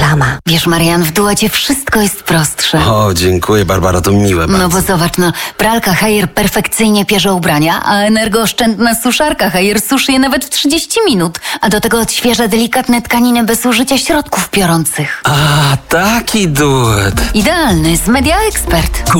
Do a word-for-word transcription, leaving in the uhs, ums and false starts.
sama. Wiesz, Marian, w duecie wszystko jest prostsze. O, dziękuję, Barbara, to miłe bardzo. No bo zobacz, no, pralka Haier perfekcyjnie pierze ubrania, a energooszczędna suszarka Haier suszy je nawet w trzydzieści minut, a do tego odświeża delikatne tkaniny bez użycia środków piorących. A, taki duet. Idealny z Media Expert.